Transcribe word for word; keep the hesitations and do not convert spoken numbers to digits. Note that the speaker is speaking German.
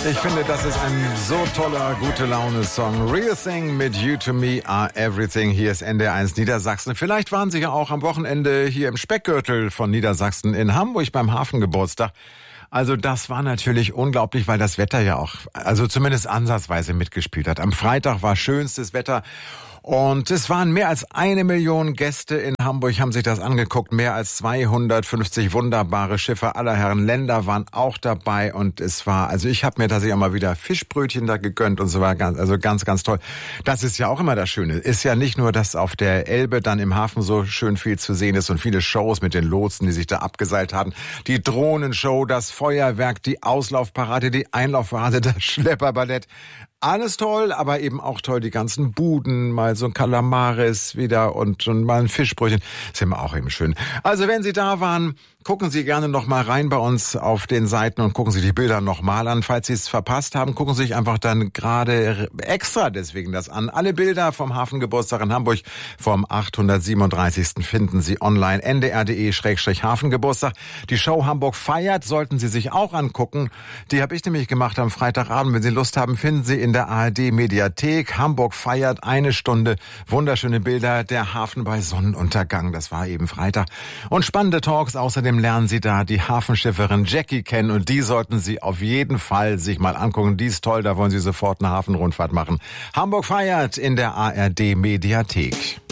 Ich finde, das ist ein so toller, gute Laune-Song. Real Thing mit You to Me Are Everything. Hier ist N D R eins Niedersachsen. Vielleicht waren Sie ja auch am Wochenende hier im Speckgürtel von Niedersachsen in Hamburg beim Hafengeburtstag. Also das war natürlich unglaublich, weil das Wetter ja auch, also zumindest ansatzweise mitgespielt hat. Am Freitag war schönstes Wetter. Und es waren mehr als eine Million Gäste in Hamburg, haben sich das angeguckt. Mehr als zweihundertfünfzig wunderbare Schiffe aller Herren Länder waren auch dabei. Und es war, also ich habe mir tatsächlich auch mal wieder Fischbrötchen da gegönnt und so war ganz, also ganz, ganz toll. Das ist ja auch immer das Schöne. Ist ja nicht nur, dass auf der Elbe dann im Hafen so schön viel zu sehen ist und viele Shows mit den Lotsen, die sich da abgeseilt haben. Die Drohnenshow, das Feuerwerk, die Auslaufparade, die Einlaufparade, das Schlepperballett. Alles toll, aber eben auch toll, die ganzen Buden, mal so ein Kalamaris wieder und, und mal ein Fischbrötchen. Ist immer auch eben schön. Also wenn Sie da waren, gucken Sie gerne noch mal rein bei uns auf den Seiten und gucken Sie die Bilder noch mal an. Falls Sie es verpasst haben, gucken Sie sich einfach dann gerade extra deswegen das an. Alle Bilder vom Hafengeburtstag in Hamburg vom achthundertsiebenunddreißigsten finden Sie online n d r punkt d e slash hafengeburtstag. Die Show Hamburg feiert, sollten Sie sich auch angucken. Die habe ich nämlich gemacht am Freitagabend. Wenn Sie Lust haben, finden Sie in der A R D Mediathek. Hamburg feiert eine Stunde. Wunderschöne Bilder. Der Hafen bei Sonnenuntergang. Das war eben Freitag. Und spannende Talks. Außerdem lernen Sie da die Hafenschifferin Jackie kennen. Und die sollten Sie auf jeden Fall sich mal angucken. Die ist toll. Da wollen Sie sofort eine Hafenrundfahrt machen. Hamburg feiert in der A R D Mediathek.